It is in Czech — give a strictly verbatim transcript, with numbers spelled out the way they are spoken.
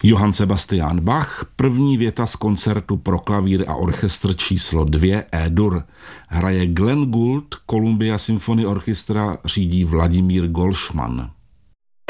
Johann Sebastian Bach, první věta z koncertu pro klavír a orchestr číslo dvě E-dur. Hraje Glenn Gould, Columbia Symphony Orchestra řídí Vladimír Golšman.